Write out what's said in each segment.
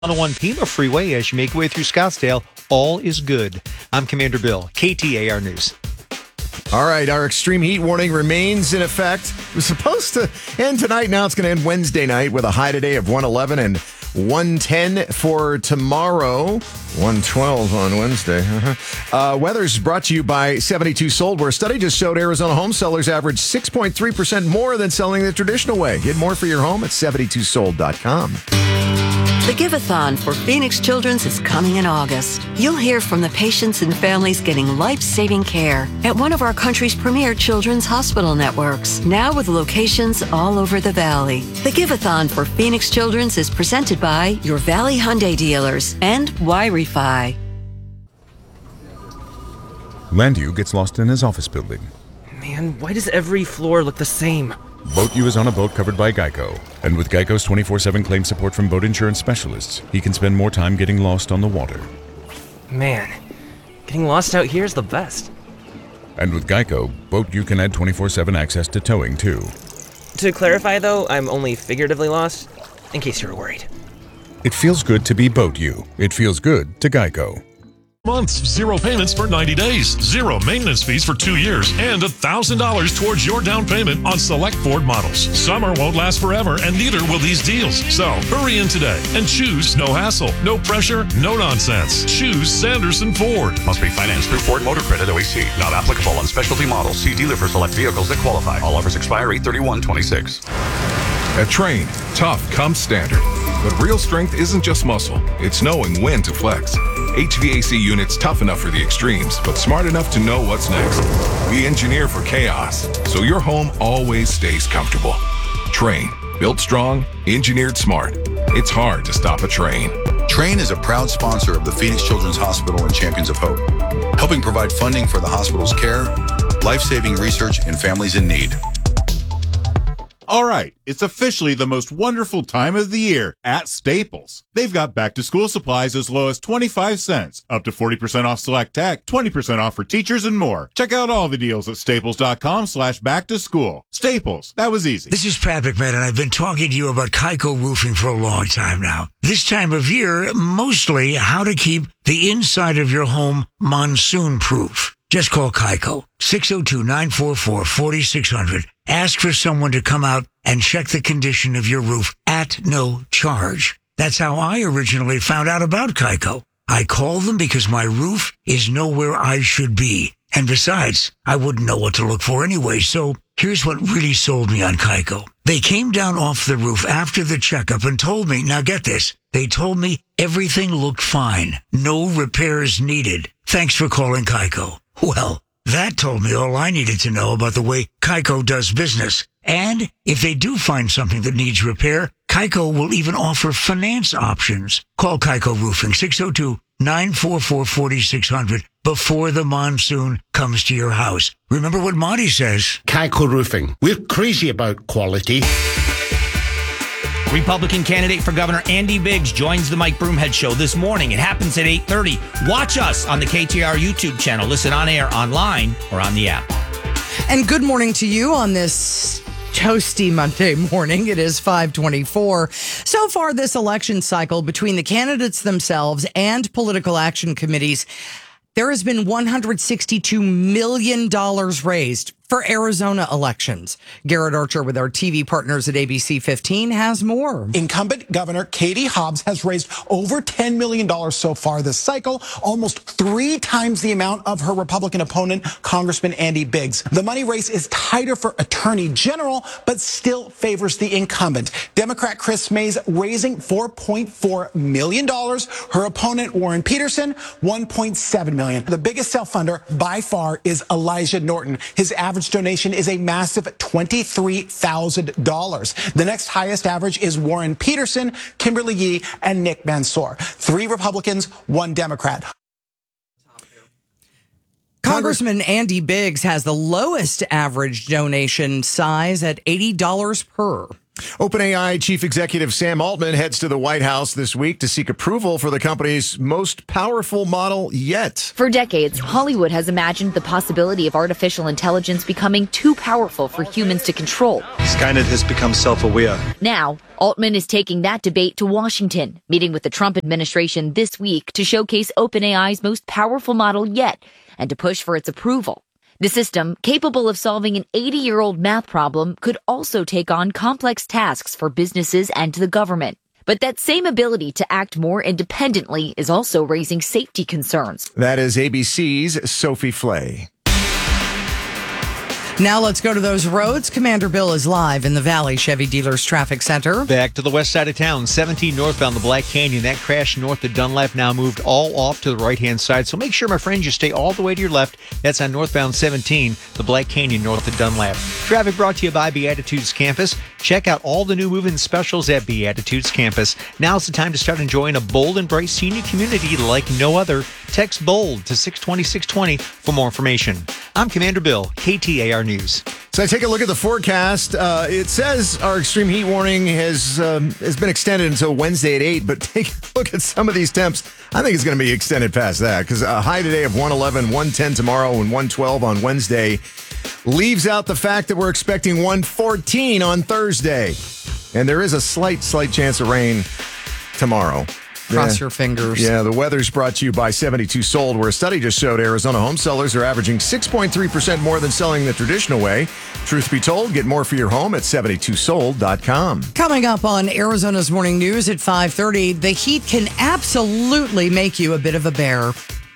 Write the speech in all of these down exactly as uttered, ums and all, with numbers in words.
one oh one Pima Freeway as you make your way through Scottsdale. All is good. I'm Commander Bill, K T A R News. All right, our extreme heat warning remains in effect. It was supposed to end tonight. Now it's going to end Wednesday night with a high today of one eleven and one ten for tomorrow. one twelve on Wednesday. uh, weather's brought to you by seventy-two Sold, where a study just showed Arizona home sellers average six point three percent more than selling the traditional way. Get more for your home at seventy-two sold dot com. The Give-a-thon for Phoenix Children's is coming in August. You'll hear from the patients and families getting life-saving care at one of our country's premier children's hospital networks, now with locations all over the Valley. The Give-a-thon for Phoenix Children's is presented by your Valley Hyundai dealers and Y-Refi. Landu gets lost in his office building. Man, why does every floor look the same? Boat U is on a boat covered by Geico. And with Geico's twenty-four seven claim support from boat insurance specialists, he can spend more time getting lost on the water. Man, getting lost out here is the best. And with Geico, Boat U can add twenty-four seven access to towing, too. To clarify, though, I'm only figuratively lost, in case you were worried. It feels good to be Boat U. It feels good to Geico. Months, zero payments for ninety days, zero maintenance fees for two years, and one thousand dollars towards your down payment on select Ford models. Summer won't last forever, and neither will these deals. So hurry in today and choose no hassle, no pressure, no nonsense. Choose Sanderson Ford. Must be financed through Ford Motor Credit O E C. Not applicable on specialty models. See dealer for select vehicles that qualify. All offers expire eight thirty-one twenty-six. At Train, tough comes standard. But real strength isn't just muscle. It's knowing when to flex. H V A C units tough enough for the extremes, but smart enough to know what's next. We engineer for chaos, so your home always stays comfortable. Train, built strong, engineered smart. It's hard to stop a train. Train is a proud sponsor of the Phoenix Children's Hospital and Champions of Hope, helping provide funding for the hospital's care, life-saving research, and families in need. All right, it's officially the most wonderful time of the year at Staples. They've got back-to-school supplies as low as twenty-five cents, up to forty percent off select tech, twenty percent off for teachers, and more. Check out all the deals at staples.com slash back-to-school. Staples, that was easy. This is Pat McMahon, and I've been talking to you about Kaiko Roofing for a long time now. This time of year, mostly how to keep the inside of your home monsoon-proof. Just call Kaiko, six oh two, nine four four, four six zero zero. Ask for someone to come out and check the condition of your roof at no charge. That's how I originally found out about Kaiko. I called them because my roof is nowhere I should be. And besides, I wouldn't know what to look for anyway, so here's what really sold me on Kaiko. They came down off the roof after the checkup and told me, now get this, they told me everything looked fine. No repairs needed. Thanks for calling Kaiko. Well, that told me all I needed to know about the way Kaiko does business. And if they do find something that needs repair, Kaiko will even offer finance options. Call Kaiko Roofing, six oh two, nine four four, four six zero zero, before the monsoon comes to your house. Remember what Monty says. Kaiko Roofing. We're crazy about quality. Republican candidate for governor Andy Biggs joins the Mike Broomhead Show this morning. It happens at eight thirty. Watch us on the K T R YouTube channel. Listen on air, online, or on the app. And good morning to you on this toasty Monday morning. It is five twenty-four. So far this election cycle, between the candidates themselves and political action committees, there has been one hundred sixty-two million dollars raised for Arizona elections. Garrett Archer with our T V partners at A B C fifteen has more. Incumbent Governor Katie Hobbs has raised over ten million dollars so far this cycle, almost three times the amount of her Republican opponent, Congressman Andy Biggs. The money race is tighter for Attorney General, but still favors the incumbent. Democrat Chris Mays raising four point four million dollars. Her opponent, Warren Peterson, one point seven million dollars. The biggest self-funder by far is Elijah Norton. His average donation is a massive twenty-three thousand dollars. The next highest average is Warren Peterson, Kimberly Yee, and Nick Mansour. Three Republicans, one Democrat. Congressman Andy Biggs has the lowest average donation size at eighty dollars per. OpenAI Chief Executive Sam Altman heads to the White House this week to seek approval for the company's most powerful model yet. For decades, Hollywood has imagined the possibility of artificial intelligence becoming too powerful for humans to control. Skynet has become self-aware. Now, Altman is taking that debate to Washington, meeting with the Trump administration this week to showcase OpenAI's most powerful model yet and to push for its approval. The system, capable of solving an eighty-year-old math problem, could also take on complex tasks for businesses and the government. But that same ability to act more independently is also raising safety concerns. That is A B C's Sophie Flay. Now let's go to those roads. Commander Bill is live in the Valley Chevy Dealers Traffic Center. Back to the west side of town, seventeen northbound the Black Canyon. That crash north of Dunlap now moved all off to the right-hand side. So make sure, my friends, you stay all the way to your left. That's on northbound seventeen, the Black Canyon north of Dunlap. Traffic brought to you by Beatitudes Campus. Check out all the new move-in specials at Beatitudes Campus. Now's the time to start enjoying a bold and bright senior community like no other. Text BOLD to six twenty, six twenty for more information. I'm Commander Bill, K T A R News. So I take a look at the forecast. Uh, it says our extreme heat warning has um, has been extended until Wednesday at eight, but take a look at some of these temps. I think it's going to be extended past that because a high today of one eleven, one ten tomorrow, and one twelve on Wednesday leaves out the fact that we're expecting one fourteen on Thursday. And there is a slight, slight chance of rain tomorrow. Cross yeah. your fingers. Yeah, the weather's brought to you by seventy-two Sold, where a study just showed Arizona home sellers are averaging six point three percent more than selling the traditional way. Truth be told, get more for your home at seventy-two sold dot com. Coming up on Arizona's Morning News at five thirty, the heat can absolutely make you a bit of a bear.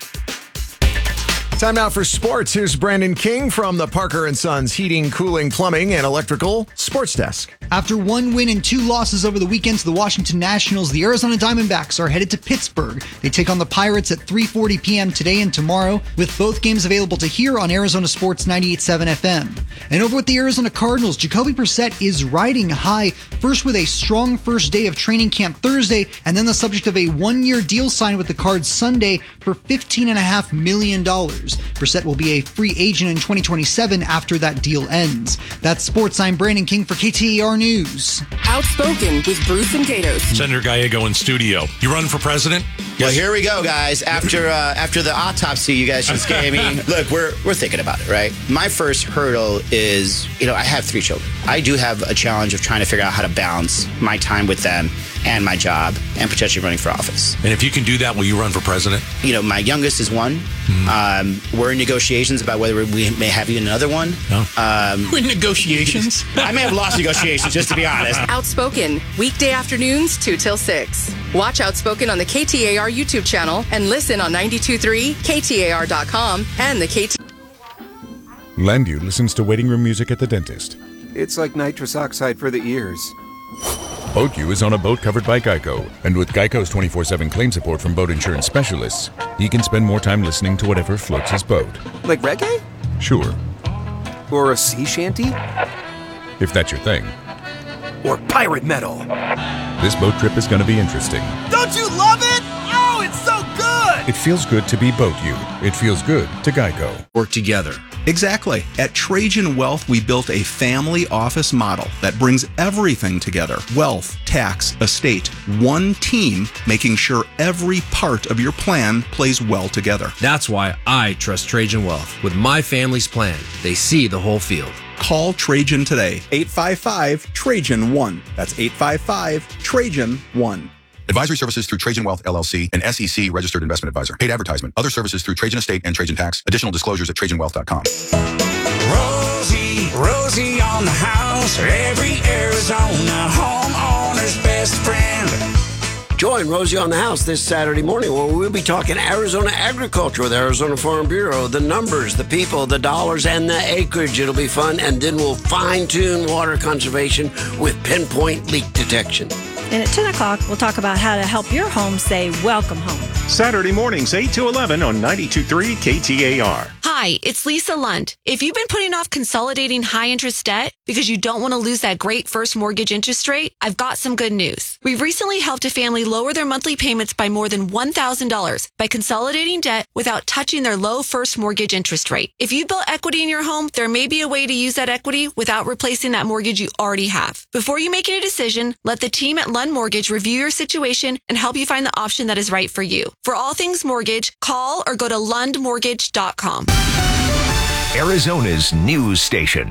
Time now for sports. Here's Brandon King from the Parker and Sons Heating, Cooling, Plumbing, and Electrical Sports Desk. After one win and two losses over the weekend to the Washington Nationals, the Arizona Diamondbacks are headed to Pittsburgh. They take on the Pirates at three forty p.m. today and tomorrow, with both games available to hear on Arizona Sports ninety-eight point seven F M. And over with the Arizona Cardinals, Jacoby Brissett is riding high, first with a strong first day of training camp Thursday, and then the subject of a one-year deal signed with the Cards Sunday for fifteen point five million dollars. Brissett will be a free agent in twenty twenty-seven after that deal ends. That's sports. I'm Brandon King for K T A R News. Outspoken with Bruce and Gatos. Senator Gallego in studio. You running for president? Well, here we go, guys. After uh, after the autopsy you guys just gave me, look, we're we're thinking about it, right? My first hurdle is, you know, I have three children. I do have a challenge of trying to figure out how to balance my time with them and my job and potentially running for office. And if you can do that, will you run for president? You know, my youngest is one. Mm-hmm. Um, we're in negotiations about whether we may have even another one. Oh. Um, we're in negotiations? I may have lost negotiations, just to be honest. Outspoken, weekday afternoons, two till six. Watch Outspoken on the K T A R YouTube channel and listen on ninety-two point three, K T A R dot com and the K T. Landview listens to waiting room music at the dentist. It's like nitrous oxide for the ears. BoatU is on a boat covered by Geico, and with Geico's twenty-four seven claim support from boat insurance specialists, he can spend more time listening to whatever floats his boat. Like reggae? Sure. Or a sea shanty? If that's your thing. Or pirate metal? This boat trip is going to be interesting. Don't you love it? Oh, it's so good! It feels good to be BoatU. It feels good to Geico. Work together. Exactly. At Trajan Wealth, we built a family office model that brings everything together. Wealth, tax, estate, one team, making sure every part of your plan plays well together. That's why I trust Trajan Wealth. With my family's plan, they see the whole field. Call Trajan today. eight five five, Trajan one. That's eight five five, Trajan one. Advisory services through Trajan Wealth, L L C, an S E C registered investment advisor. Paid advertisement. Other services through Trajan Estate and Trajan Tax. Additional disclosures at trajan wealth dot com. Rosie, Rosie on the house. Every Arizona homeowner's best friend. Join Rosie on the House this Saturday morning where we'll be talking Arizona agriculture with Arizona Farm Bureau, the numbers, the people, the dollars, and the acreage. It'll be fun, and then we'll fine-tune water conservation with pinpoint leak detection. And at ten o'clock, we'll talk about how to help your home say welcome home. Saturday mornings, eight to eleven on ninety-two point three K T A R. Hi. Hi, it's Lisa Lund. If you've been putting off consolidating high-interest debt because you don't want to lose that great first mortgage interest rate, I've got some good news. We've recently helped a family lower their monthly payments by more than one thousand dollars by consolidating debt without touching their low first mortgage interest rate. If you built equity in your home, there may be a way to use that equity without replacing that mortgage you already have. Before you make any decision, let the team at Lund Mortgage review your situation and help you find the option that is right for you. For all things mortgage, call or go to lund mortgage dot com. Arizona's news station.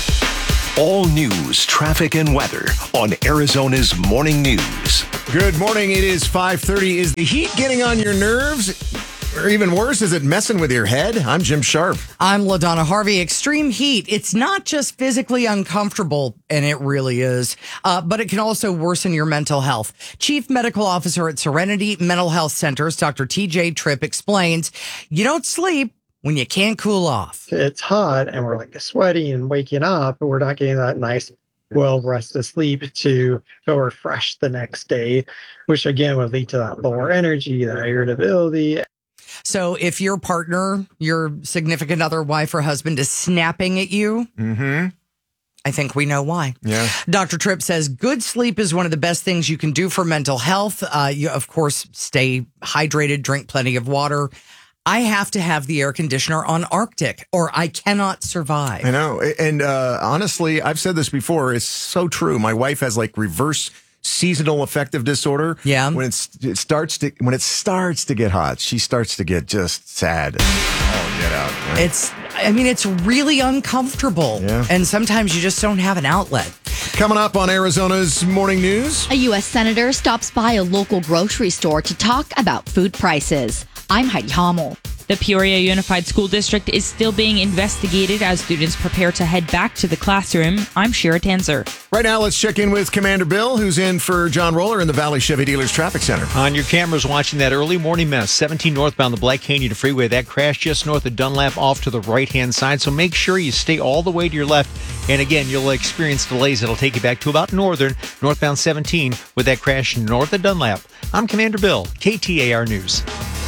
All news, traffic, and weather on Arizona's Morning News. Good morning. It is five thirty. Is the heat getting on your nerves? Or even worse, is it messing with your head? I'm Jim Sharp. I'm LaDonna Harvey. Extreme heat. It's not just physically uncomfortable, and it really is, uh, but it can also worsen your mental health. Chief Medical Officer at Serenity Mental Health Centers, Doctor T J Tripp, explains you don't sleep when you can't cool off. It's hot, and we're like sweaty and waking up, but we're not getting that nice, well-rested sleep to feel refreshed the next day, which again would lead to that lower energy, that irritability. So if your partner, your significant other, wife or husband is snapping at you, mm-hmm. I think we know why. Yeah. Doctor Tripp says good sleep is one of the best things you can do for mental health. Uh, you, of course, stay hydrated, drink plenty of water. I have to have the air conditioner on Arctic or I cannot survive. I know. And uh, honestly, I've said this before. It's so true. My wife has like reverse seasonal affective disorder. Yeah. When it's, it starts to when it starts to get hot, she starts to get just sad. Oh, get out. Right? It's I mean, it's really uncomfortable. Yeah. And sometimes you just don't have an outlet. Coming up on Arizona's Morning News. A U S senator stops by a local grocery store to talk about food prices. I'm Heidi Hommel. The Peoria Unified School District is still being investigated as students prepare to head back to the classroom. I'm Shira Tanzer. Right now, let's check in with Commander Bill, who's in for John Roller in the Valley Chevy Dealers Traffic Center. On your cameras watching that early morning mess, seventeen northbound the Black Canyon Freeway, that crash just north of Dunlap off to the right-hand side. So make sure you stay all the way to your left. And again, you'll experience delays that'll take you back to about northern, northbound seventeen with that crash north of Dunlap. I'm Commander Bill, K T A R News.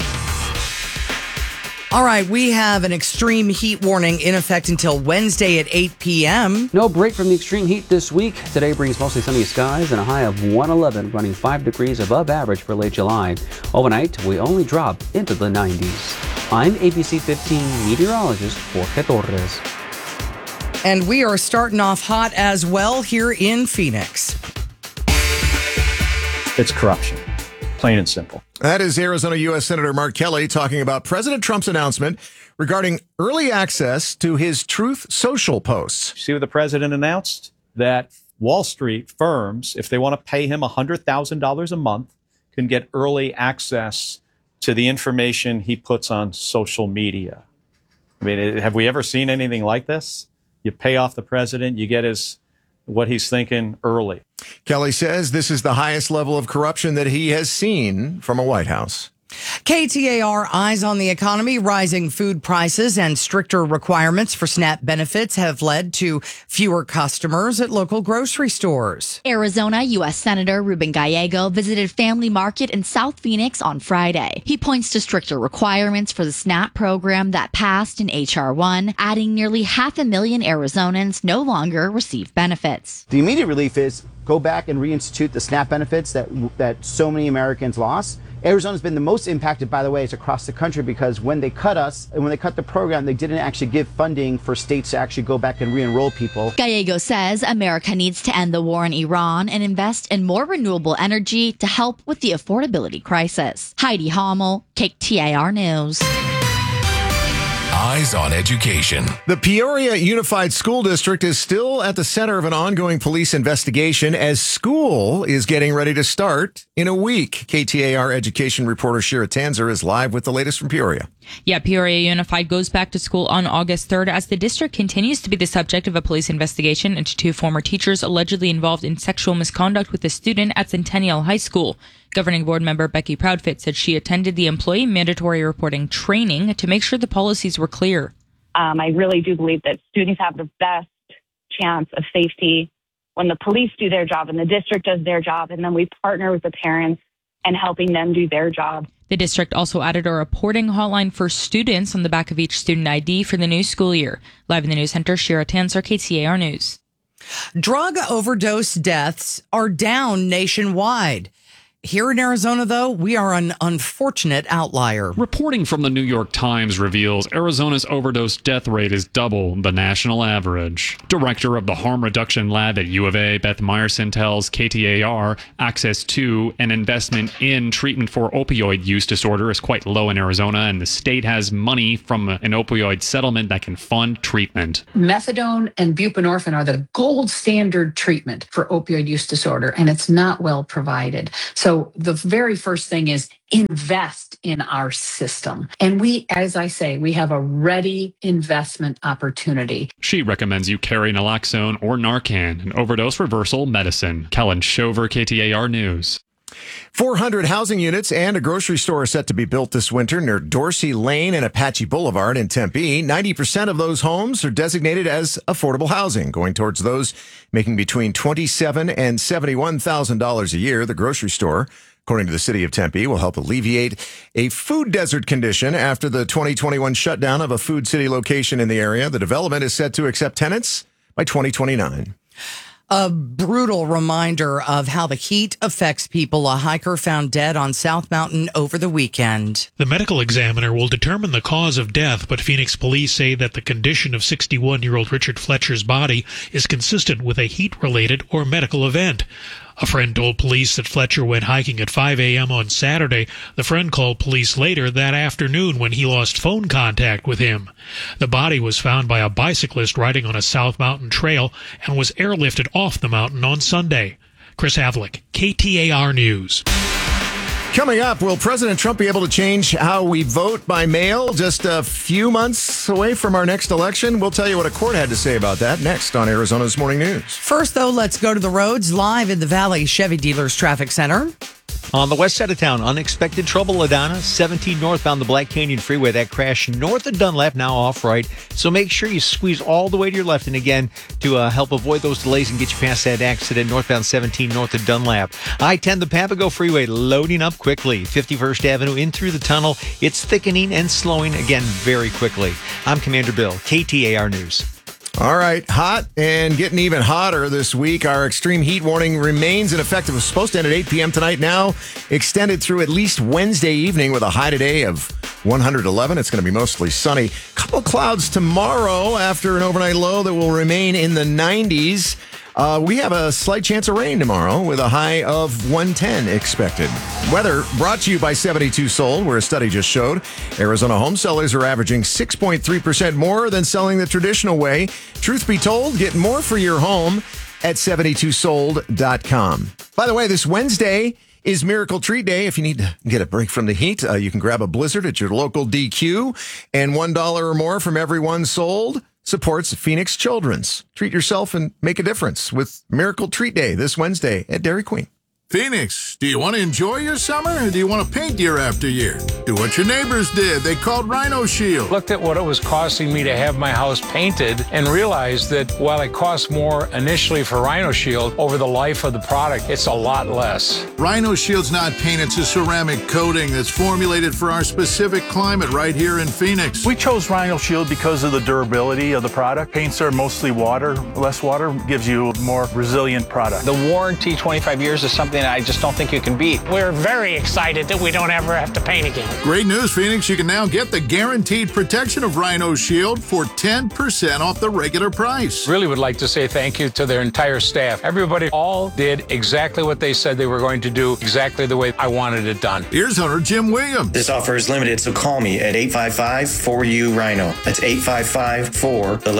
All right, we have an extreme heat warning in effect until Wednesday at eight p.m. No break from the extreme heat this week. Today brings mostly sunny skies and a high of one eleven, running five degrees above average for late July. Overnight, we only drop into the nineties. I'm A B C fifteen meteorologist Jorge Torres. And we are starting off hot as well here in Phoenix. It's corruption, plain and simple. That is Arizona U S Senator Mark Kelly talking about President Trump's announcement regarding early access to his Truth Social posts. See what the president announced? That Wall Street firms, if they want to pay him one hundred thousand dollars a month, can get early access to the information he puts on social media. I mean, have we ever seen anything like this? You pay off the president, you get his what he's thinking early. Kelly says this is the highest level of corruption that he has seen from a White House. K T A R Eyes on the Economy. Rising food prices and stricter requirements for SNAP benefits have led to fewer customers at local grocery stores. Arizona U S Senator Ruben Gallego visited Family Market in South Phoenix on Friday. He points to stricter requirements for the SNAP program that passed in H R one, adding nearly half a million Arizonans no longer receive benefits. The immediate relief is go back and reinstitute the SNAP benefits that that so many Americans lost. Arizona's been the most impacted, by the way, is across the country because when they cut us and when they cut the program, they didn't actually give funding for states to actually go back and re-enroll people. Gallego says America needs to end the war in Iran and invest in more renewable energy to help with the affordability crisis. Heidi Hommel, K T A R News. Eyes on Education. The Peoria Unified School District is still at the center of an ongoing police investigation as school is getting ready to start in a week. K T A R education reporter Shira Tanzer is live with the latest from Peoria. Yeah, Peoria Unified goes back to school on August third as the district continues to be the subject of a police investigation into two former teachers allegedly involved in sexual misconduct with a student at Centennial High School. Governing board member Becky Proudfit said she attended the employee mandatory reporting training to make sure the policies were clear. Um, I really do believe that students have the best chance of safety when the police do their job and the district does their job, and then we partner with the parents and helping them do their job. The district also added a reporting hotline for students on the back of each student I D for the new school year. Live in the news center, Shira Tanser, K T A R News. Drug overdose deaths are down nationwide. Here in Arizona, though, we are an unfortunate outlier. Reporting from the New York Times reveals Arizona's overdose death rate is double the national average. Director of the Harm Reduction Lab at U of A, Beth Meyerson, tells K T A R access to and investment in treatment for opioid use disorder is quite low in Arizona, and the state has money from an opioid settlement that can fund treatment. Methadone and buprenorphine are the gold standard treatment for opioid use disorder, and it's not well provided. So the very first thing is invest in our system. And we, as I say, we have a ready investment opportunity. She recommends you carry naloxone or Narcan, an overdose reversal medicine. Kellen Shover, K T A R News. four hundred housing units and a grocery store are set to be built this winter near Dorsey Lane and Apache Boulevard in Tempe. ninety percent of those homes are designated as affordable housing, going towards those making between twenty-seven thousand dollars and seventy-one thousand dollars a year. The grocery store, according to the city of Tempe, will help alleviate a food desert condition after the twenty twenty-one shutdown of a Food City location in the area. The development is set to accept tenants by twenty twenty-nine. A brutal reminder of how the heat affects people. A hiker found dead on South Mountain over the weekend. The medical examiner will determine the cause of death, but Phoenix police say that the condition of sixty-one-year-old Richard Fletcher's body is consistent with a heat-related or medical event. A friend told police that Fletcher went hiking at five a.m. on Saturday. The friend called police later that afternoon when he lost phone contact with him. The body was found by a bicyclist riding on a South Mountain trail and was airlifted off the mountain on Sunday. Chris Havlick, K T A R News. Coming up, will President Trump be able to change how we vote by mail just a few months away from our next election? We'll tell you what a court had to say about that next on Arizona's Morning News. First, though, let's go to the roads live in the Valley Chevy Dealers Traffic Center. On the west side of town, unexpected trouble, Ladonna, seventeen northbound the Black Canyon Freeway. That crash north of Dunlap, now off right. So make sure you squeeze all the way to your left. And again, to uh, help avoid those delays and get you past that accident, northbound seventeen north of Dunlap. I ten, the Papago Freeway, loading up quickly. fifty-first Avenue in through the tunnel. It's thickening and slowing again very quickly. I'm Commander Bill, K T A R News. All right, hot and getting even hotter this week. Our extreme heat warning remains in effect. It was supposed to end at eight p.m. tonight, now extended through at least Wednesday evening with a high today of one hundred eleven. It's going to be mostly sunny. Couple clouds tomorrow after an overnight low that will remain in the nineties. Uh, we have a slight chance of rain tomorrow with a high of one ten expected. Weather brought to you by seventy-two Sold, where a study just showed Arizona home sellers are averaging six point three percent more than selling the traditional way. Truth be told, get more for your home at seventy-two sold dot com. By the way, this Wednesday is Miracle Treat Day. If you need to get a break from the heat, uh, you can grab a Blizzard at your local D Q, and one dollar or more from everyone sold supports Phoenix Children's. Treat yourself and make a difference with Miracle Treat Day this Wednesday at Dairy Queen. Phoenix, do you want to enjoy your summer or do you want to paint year after year? Do what your neighbors did. They called Rhino Shield. Looked at what it was costing me to have my house painted and realized that while it costs more initially for Rhino Shield, over the life of the product, it's a lot less. Rhino Shield's not paint, it's a ceramic coating that's formulated for our specific climate right here in Phoenix. We chose Rhino Shield because of the durability of the product. Paints are mostly water. Less water gives you a more resilient product. The warranty, twenty-five years, is something I just don't think you can beat. We're very excited that we don't ever have to paint again. Great news, Phoenix. You can now get the guaranteed protection of Rhino Shield for ten percent off the regular price. Really would like to say thank you to their entire staff. Everybody all did exactly what they said they were going to do, exactly the way I wanted it done. Here's owner Jim Williams. This offer is limited, so call me at eight five five four U Rhino. That's eight five five four